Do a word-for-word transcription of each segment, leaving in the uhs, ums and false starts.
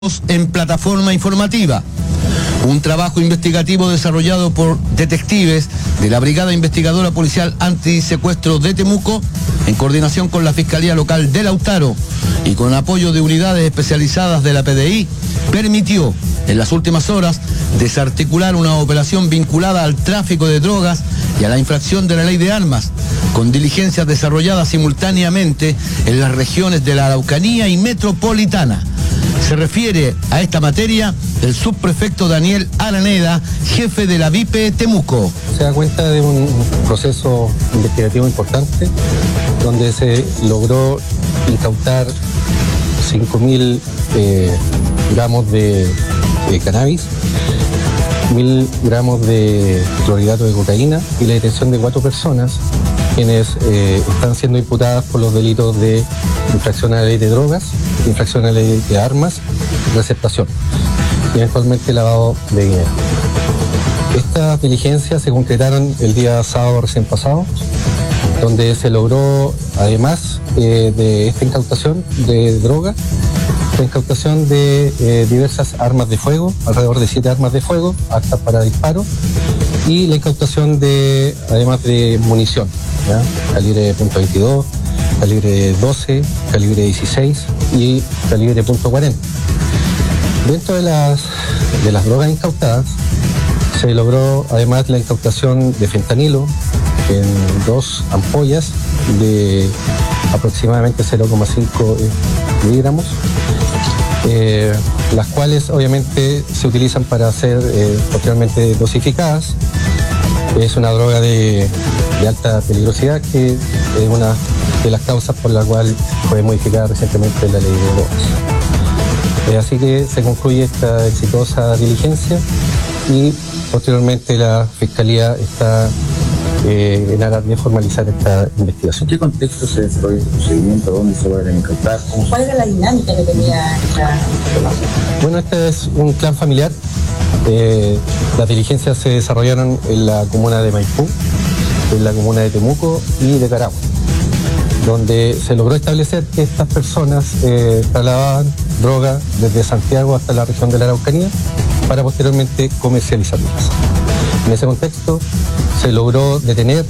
En plataforma informativa. Un trabajo investigativo desarrollado por detectives de la Brigada Investigadora Policial Antisecuestro de Temuco, en coordinación con la Fiscalía Local de Lautaro y con apoyo de unidades especializadas de la P D I, permitió en las últimas horas desarticular una operación vinculada al tráfico de drogas y a la infracción de la ley de armas, con diligencias desarrolladas simultáneamente en las regiones de la Araucanía y Metropolitana. Se refiere a esta materia el subprefecto Daniel Araneda, jefe de la V I P E Temuco. Se da cuenta de un proceso investigativo importante donde se logró incautar cinco mil eh, gramos de, de cannabis, mil gramos de clorhidrato de cocaína y la detención de cuatro personas quienes eh, están siendo imputadas por los delitos de infracción a la ley de drogas, infracción a la ley de armas, receptación y eventualmente lavado de dinero. Estas diligencias se concretaron el día sábado recién pasado, donde se logró, además eh, de esta incautación de droga, la incautación de eh, diversas armas de fuego, alrededor de siete armas de fuego, aptas para disparo, y la incautación de, además de munición, ¿ya? Calibre punto veintidós, calibre doce, calibre dieciséis y calibre punto cuarenta. Dentro de las, de las drogas incautadas, se logró además la incautación de fentanilo en dos ampollas de aproximadamente cero coma cinco miligramos, eh, las cuales obviamente se utilizan para ser eh, posteriormente dosificadas. Es una droga de, de alta peligrosidad que es una de las causas por la cual fue modificada recientemente la ley de drogas. Eh, así que se concluye esta exitosa diligencia y posteriormente la Fiscalía está eh, en aras de formalizar esta investigación. ¿En qué contexto se desarrolla el procedimiento? ¿Dónde se va a incautar? ¿Cuál era la dinámica que tenía esta información? Bueno, este es un clan familiar. Eh, las diligencias se desarrollaron en la comuna de Maipú, en la comuna de Temuco y de Carahue, donde se logró establecer que estas personas eh, trasladaban droga desde Santiago hasta la región de la Araucanía para posteriormente comercializarlas. En ese contexto se logró detener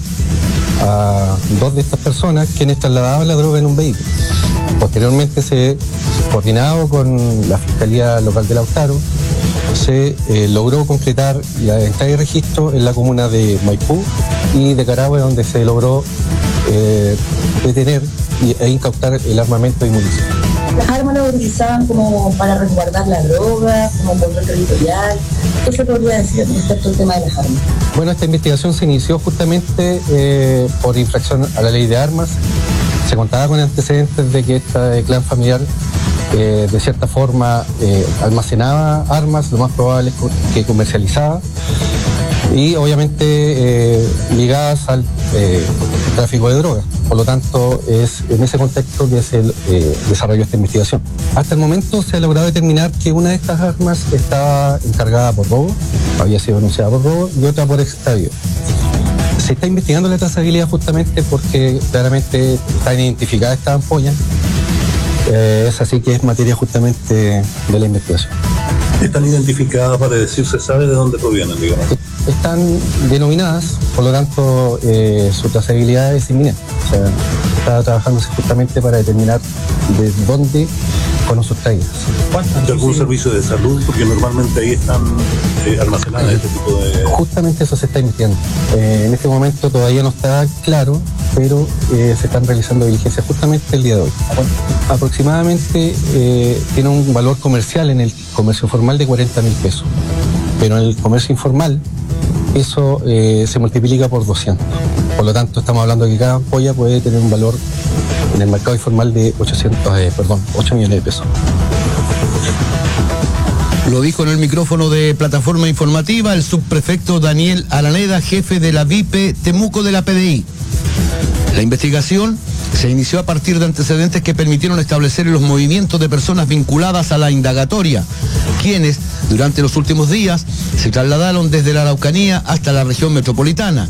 a dos de estas personas quienes trasladaban la droga en un vehículo. Posteriormente se, coordinado con la Fiscalía Local de Lautaro, se eh, logró concretar la entrada y registro en la comuna de Maipú y de Carahue, donde se logró eh, detener e incautar el armamento y munición. ¿Las armas las utilizaban como para resguardar la droga, como control territorial? ¿Qué se podría decir respecto al tema de las armas? Bueno, esta investigación se inició justamente eh, por infracción a la ley de armas. Se contaba con antecedentes de que este clan familiar eh, de cierta forma eh, almacenaba armas, lo más probable es que comercializaba, y obviamente eh, ligadas al eh, tráfico de drogas. Por lo tanto, es en ese contexto que se eh, desarrolló esta investigación. Hasta el momento se ha logrado determinar que una de estas armas estaba encargada por robo, había sido anunciada por robo, y otra por extravío. Se está investigando la trazabilidad justamente porque claramente están identificadas estas ampollas. Eh, es así que es materia justamente de la investigación. ¿Están identificadas para decir, se sabe de dónde provienen, digamos? Están denominadas, por lo tanto eh, su trazabilidad es inminente. O sea, está trabajándose justamente para determinar de dónde fueron sustraídas. ¿De algún servicio de salud? Porque normalmente ahí están eh, almacenadas este tipo de... Justamente eso se está investigando. Eh, en este momento todavía no está claro, pero eh, se están realizando diligencias justamente el día de hoy. Aproximadamente eh, tiene un valor comercial en el comercio formal de cuarenta mil pesos, pero en el comercio informal eso eh, se multiplica por doscientos. Por lo tanto, estamos hablando de que cada ampolla puede tener un valor en el mercado informal de ochocientos, eh, perdón, ocho millones de pesos. Lo dijo en el micrófono de plataforma informativa el subprefecto Daniel Araneda, jefe de la V I P E Temuco de la P D I. La investigación se inició a partir de antecedentes que permitieron establecer los movimientos de personas vinculadas a la indagatoria, quienes durante los últimos días se trasladaron desde la Araucanía hasta la región metropolitana.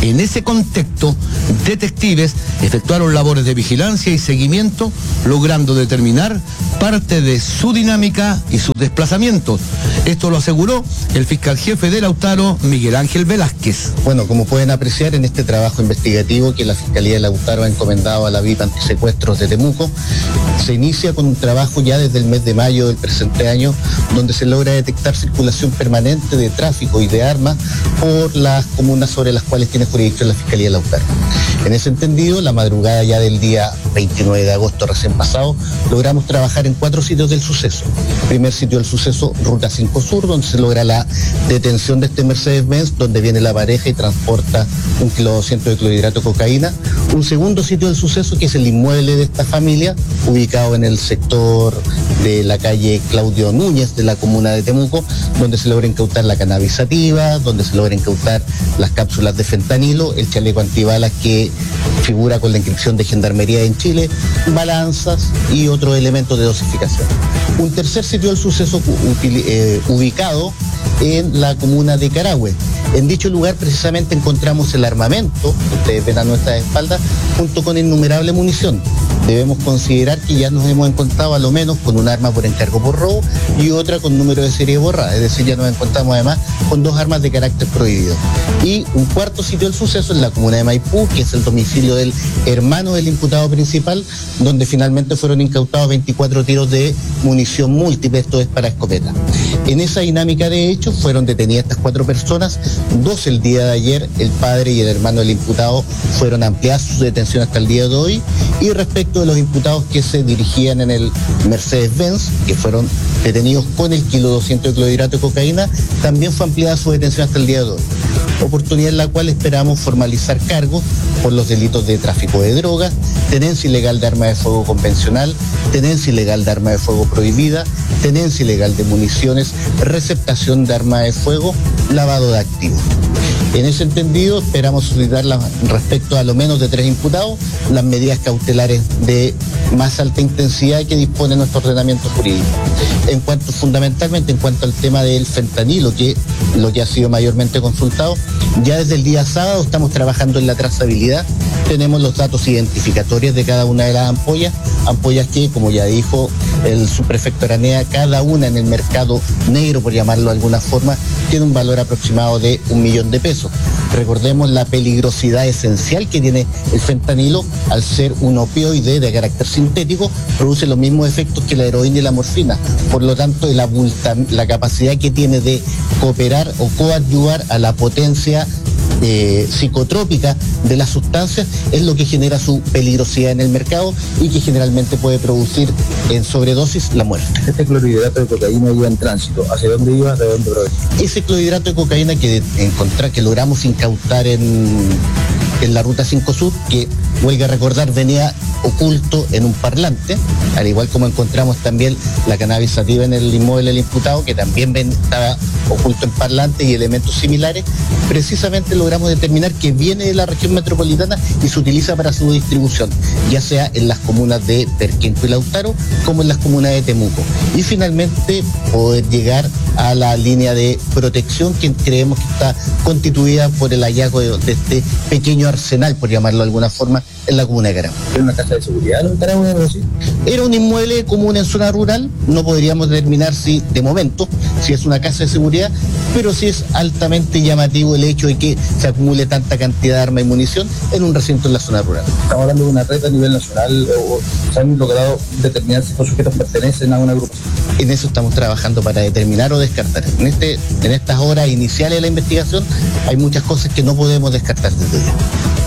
En ese contexto, detectives efectuaron labores de vigilancia y seguimiento, logrando determinar parte de su dinámica y sus desplazamientos. Esto lo aseguró el fiscal jefe de Lautaro, Miguel Ángel Velázquez. Bueno, como pueden apreciar en este trabajo investigativo que la Fiscalía de Lautaro ha encomendado a la V I P Antisecuestros de Temuco, se inicia con un trabajo ya desde el mes de mayo del presente año, donde se logra detectar circulación permanente de tráfico y de armas por las comunas sobre las cuales tiene jurisdicción la Fiscalía de Lautaro. En ese entendido, la madrugada ya del día veintinueve de agosto recién pasado, logramos trabajar en cuatro sitios del suceso. Primer sitio del suceso, Ruta cinco Sur, donde se logra la detención de este Mercedes-Benz, donde viene la pareja y transporta un kilo doscientos de clorhidrato de cocaína. Un segundo sitio del suceso, que es el inmueble de esta familia, ubicado en el sector de la calle Claudio Núñez de la comuna de Temuco, donde se logra incautar la cannabis sativa, donde se logra incautar las cápsulas de fentanilo, el chaleco antibalas que figura con la inscripción de Gendarmería en Chile, balanzas y otros elementos de dosificación. Un tercer sitio del suceso eh, ubicado en la comuna de Carahue. En dicho lugar precisamente encontramos el armamento, que ustedes ven a nuestras espaldas, junto con innumerable munición. Debemos considerar que ya nos hemos encontrado a lo menos con un arma por encargo por robo y otra con número de serie borrada, es decir, ya nos encontramos además con dos armas de carácter prohibido. Y un cuarto sitio del suceso en la comuna de Maipú, que es el domicilio del hermano del imputado principal, donde finalmente fueron incautados veinticuatro tiros de munición múltiple, esto es para escopeta. En esa dinámica de hechos fueron detenidas estas cuatro personas, dos el día de ayer, el padre y el hermano del imputado fueron ampliadas su detención hasta el día de hoy, y respecto de los imputados que se dirigían en el Mercedes-Benz, que fueron detenidos con el kilo doscientos de clorhidrato de cocaína, también fue ampliada su detención hasta el día de hoy. Oportunidad en la cual esperamos formalizar cargos por los delitos de tráfico de drogas, tenencia ilegal de arma de fuego convencional, tenencia ilegal de arma de fuego prohibida, tenencia ilegal de municiones, receptación de arma de fuego, lavado de activos. En ese entendido, esperamos solicitar la, respecto a lo menos de tres imputados, las medidas cautelares de más alta intensidad que dispone nuestro ordenamiento jurídico. En cuanto, fundamentalmente, en cuanto al tema del fentanilo, que lo que ha sido mayormente consultado, ya desde el día sábado estamos trabajando en la trazabilidad, tenemos los datos identificatorios de cada una de las ampollas, ampollas que, como ya dijo el subprefecto Aranea, cada una en el mercado negro, por llamarlo de alguna forma, tiene un valor aproximado de un millón de pesos. Recordemos la peligrosidad esencial que tiene el fentanilo, al ser un opioide de carácter sintético, produce los mismos efectos que la heroína y la morfina. Por lo tanto, la, la capacidad que tiene de cooperar o coadyuvar a la potencia Eh, psicotrópica de las sustancias es lo que genera su peligrosidad en el mercado y que generalmente puede producir en sobredosis la muerte. Este clorhidrato de cocaína iba en tránsito, ¿hacia dónde iba? ¿De dónde provenía? Ese clorhidrato de cocaína que encontrar, que logramos incautar en, en la ruta cinco Sur, que huelga recordar venía oculto en un parlante, al igual como encontramos también la cannabis sativa en el inmueble del imputado, que también ven, estaba oculto en parlante y elementos similares. Precisamente logramos determinar que viene de la región metropolitana y se utiliza para su distribución, ya sea en las comunas de Perquenco y Lautaro como en las comunas de Temuco. Y finalmente poder llegar a la línea de protección que creemos que está constituida por el hallazgo de, de este pequeño arsenal, por llamarlo de alguna forma, en la comuna de Carahue. ¿Era una casa de seguridad en Carahue o algo así? Era un inmueble común en zona rural, no podríamos determinar si, de momento, si es una casa de seguridad, pero sí es altamente llamativo el hecho de que se acumule tanta cantidad de arma y munición en un recinto en la zona rural. Estamos hablando de una red a nivel nacional, o se han logrado determinar si estos sujetos pertenecen a una agrupación. En eso estamos trabajando para determinar o descartar. En, este, en estas horas iniciales de la investigación hay muchas cosas que no podemos descartar desde ya.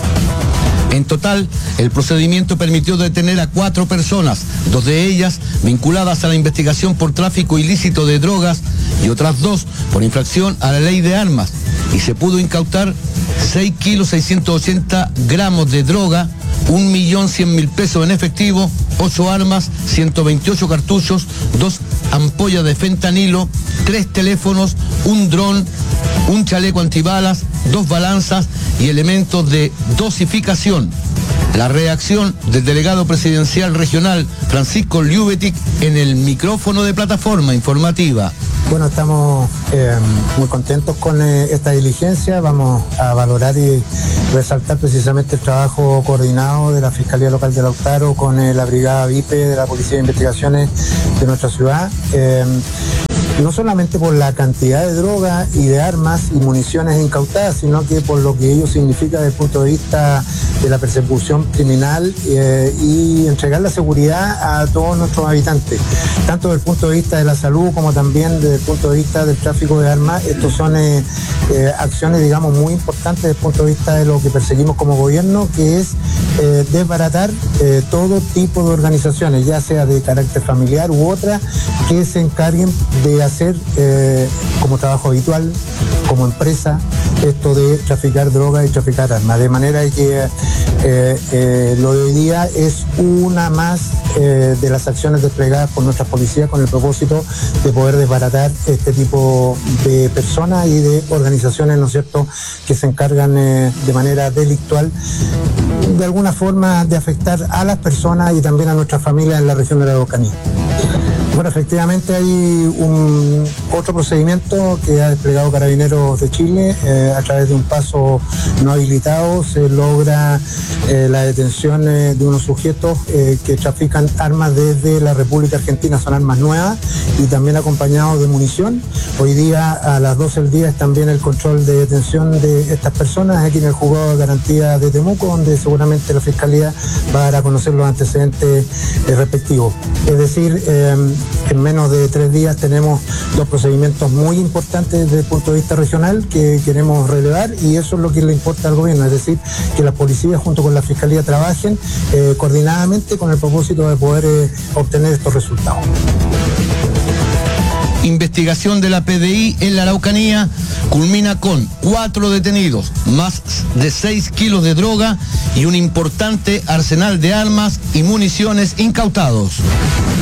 En total, el procedimiento permitió detener a cuatro personas, dos de ellas vinculadas a la investigación por tráfico ilícito de drogas y otras dos por infracción a la ley de armas, y se pudo incautar seis kilos seiscientos ochenta gramos de droga, un millón cien mil pesos en efectivo, ocho armas, ciento veintiocho cartuchos, dos ampollas de fentanilo, tres teléfonos, un dron, un chaleco antibalas, dos balanzas y elementos de dosificación. La reacción del delegado presidencial regional Francisco Liubetic en el micrófono de Plataforma Informativa. Bueno, estamos eh, muy contentos con eh, esta diligencia. Vamos a valorar y resaltar precisamente el trabajo coordinado de la Fiscalía Local de Lautaro con eh, la Brigada V I P E de la Policía de Investigaciones de nuestra ciudad. Eh, no solamente por la cantidad de droga y de armas y municiones incautadas, sino que por lo que ello significa desde el punto de vista de la persecución criminal eh, y entregar la seguridad a todos nuestros habitantes, tanto desde el punto de vista de la salud como también desde el punto de vista del tráfico de armas. Estos son eh, eh, acciones, digamos, muy importantes desde el punto de vista de lo que perseguimos como gobierno, que es eh, desbaratar eh, todo tipo de organizaciones, ya sea de carácter familiar u otras, que se encarguen de hacer eh, como trabajo habitual, como empresa, esto de traficar drogas y traficar armas. De manera que eh, eh, lo de hoy día es una más eh, de las acciones desplegadas por nuestras policías con el propósito de poder desbaratar este tipo de personas y de organizaciones, ¿no es cierto?, que se encargan eh, de manera delictual de alguna forma de afectar a las personas y también a nuestras familias en la región de la Araucanía. Bueno, efectivamente hay un otro procedimiento que ha desplegado Carabineros de Chile eh, a través de un paso no habilitado. Se logra eh, la detención eh, de unos sujetos eh, que trafican armas desde la República Argentina, son armas nuevas y también acompañados de munición. Hoy día a las doce del día es también el control de detención de estas personas aquí en el juzgado de garantía de Temuco, donde seguramente la Fiscalía va a dar a conocer los antecedentes eh, respectivos. Es decir, eh, en menos de tres días tenemos dos procedimientos muy importantes desde el punto de vista regional que queremos relevar, y eso es lo que le importa al gobierno, es decir, que las policías junto con la Fiscalía trabajen eh, coordinadamente con el propósito de poder eh, obtener estos resultados. Investigación de la P D I en la Araucanía culmina con cuatro detenidos, más de seis kilos de droga y un importante arsenal de armas y municiones incautados.